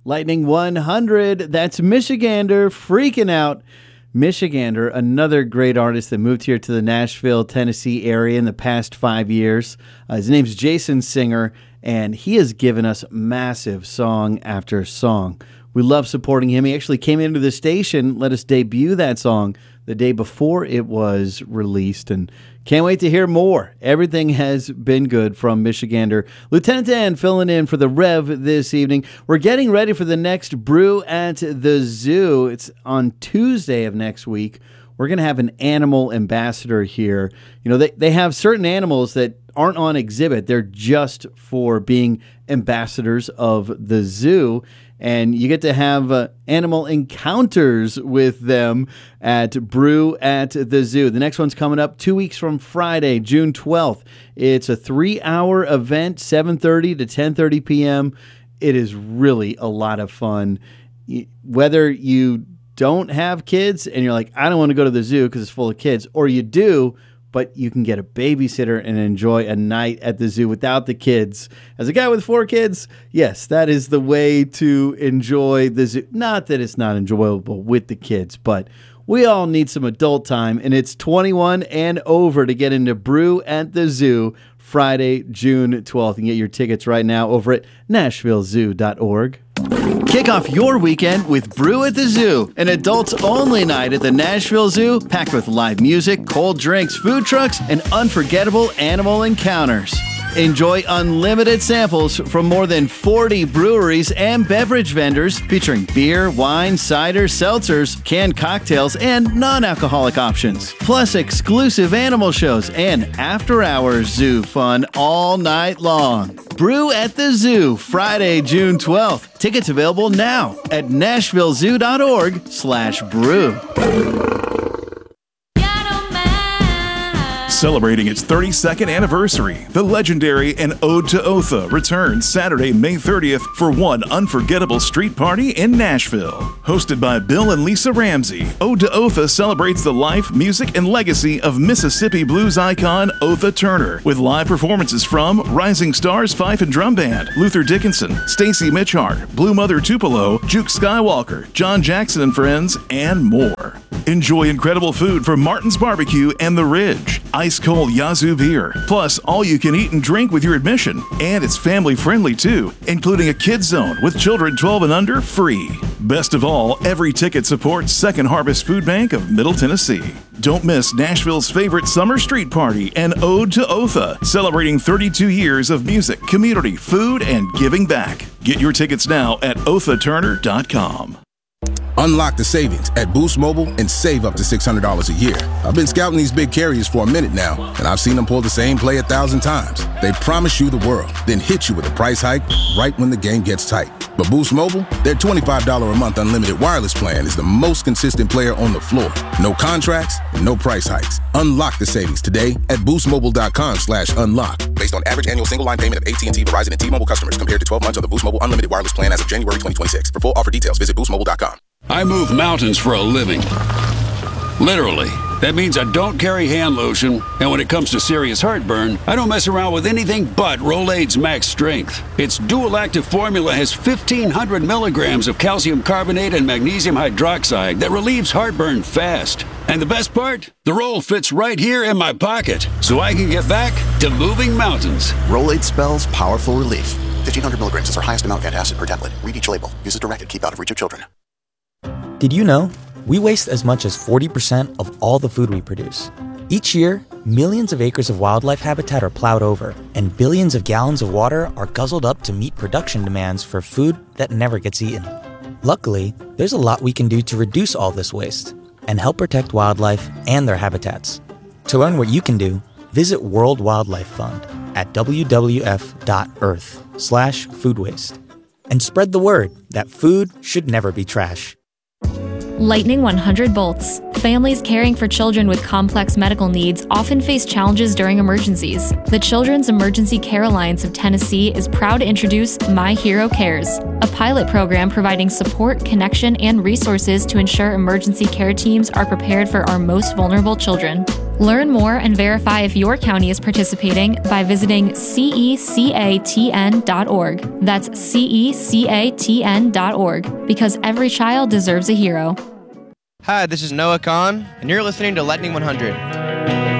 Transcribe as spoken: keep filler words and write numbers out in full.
Lightning one hundred, that's Michigander freaking out. Michigander, another great artist that moved here to the Nashville, Tennessee area in the past five years. Uh, his name's Jason Singer, and he has given us massive song after song. We love supporting him. He actually came into the station, let us debut that song the day before it was released, and can't wait to hear more. Everything has been good from Michigander. Lieutenant Dan filling in for the Rev this evening. We're getting ready for the next Brew at the Zoo. It's on Tuesday of next week. We're going to have an animal ambassador here. You know, they, they have certain animals that aren't on exhibit. They're just for being ambassadors of the zoo. And you get to have uh, animal encounters with them at Brew at the Zoo. The next one's coming up two weeks from Friday, June twelfth. It's a three-hour event, seven thirty to ten thirty p.m. It is really a lot of fun. Whether you don't have kids and you're like, I don't want to go to the zoo because it's full of kids, or you do, but you can get a babysitter and enjoy a night at the zoo without the kids. As a guy with four kids, yes, that is the way to enjoy the zoo. Not that it's not enjoyable with the kids, but we all need some adult time, and it's twenty-one and over to get into Brew at the Zoo Friday, June twelfth. You can get your tickets right now over at nashville zoo dot org. Kick off your weekend with Brew at the Zoo, an adults-only night at the Nashville Zoo, packed with live music, cold drinks, food trucks, and unforgettable animal encounters. Enjoy unlimited samples from more than forty breweries and beverage vendors featuring beer, wine, cider, seltzers, canned cocktails, and non-alcoholic options. Plus exclusive animal shows and after-hours zoo fun all night long. Brew at the Zoo, Friday, June twelfth. Tickets available now at nashville zoo dot org slash brew. Celebrating its thirty-second anniversary, the legendary and Ode to Otha returns Saturday, May thirtieth for one unforgettable street party in Nashville. Hosted by Bill and Lisa Ramsey, Ode to Otha celebrates the life, music, and legacy of Mississippi blues icon Otha Turner, with live performances from Rising Stars Fife and Drum Band, Luther Dickinson, Stacy Mitchard, Blue Mother Tupelo, Juke Skywalker, John Jackson and Friends, and more. Enjoy incredible food from Martin's Barbecue and The Ridge, ice-cold Yazoo beer, plus all you can eat and drink with your admission. And it's family-friendly too, including a kids zone with children twelve and under free. Best of all, every ticket supports Second Harvest Food Bank of Middle Tennessee. Don't miss Nashville's favorite summer street party and Ode to Otha, celebrating thirty-two years of music, community, food, and giving back. Get your tickets now at otha turner dot com. Unlock the savings at Boost Mobile and save up to six hundred dollars a year. I've been scouting these big carriers for a minute now, and I've seen them pull the same play a thousand times. They promise you the world, then hit you with a price hike right when the game gets tight. But Boost Mobile, their twenty-five dollars a month unlimited wireless plan is the most consistent player on the floor. No contracts, no price hikes. Unlock the savings today at boost mobile dot com slash unlock. Based on average annual single line payment of A T and T, Verizon, and T-Mobile customers compared to twelve months of the Boost Mobile unlimited wireless plan as of January twenty twenty-six. For full offer details, visit boost mobile dot com. I move mountains for a living. Literally. That means I don't carry hand lotion, and when it comes to serious heartburn, I don't mess around with anything but Rolaids Max Strength. Its dual-active formula has fifteen hundred milligrams of calcium carbonate and magnesium hydroxide that relieves heartburn fast. And the best part? The roll fits right here in my pocket, so I can get back to moving mountains. Rolaids spells powerful relief. fifteen hundred milligrams is our highest amount of antacid per tablet. Read each label. Use as directed. Keep out of reach of children. Did you know? We waste as much as forty percent of all the food we produce. Each year, millions of acres of wildlife habitat are plowed over, and billions of gallons of water are guzzled up to meet production demands for food that never gets eaten. Luckily, there's a lot we can do to reduce all this waste and help protect wildlife and their habitats. To learn what you can do, visit World Wildlife Fund at w w f dot earth slash food waste and spread the word that food should never be trash. Lightning one hundred volts. Families caring for children with complex medical needs often face challenges during emergencies. The Children's Emergency Care Alliance of Tennessee is proud to introduce My Hero Cares, a pilot program providing support, connection, and resources to ensure emergency care teams are prepared for our most vulnerable children. Learn more and verify if your county is participating by visiting C E C A T N dot org. That's C E C A T N dot org, because every child deserves a hero. Hi, this is Noah Kahn, and you're listening to Lightning one hundred.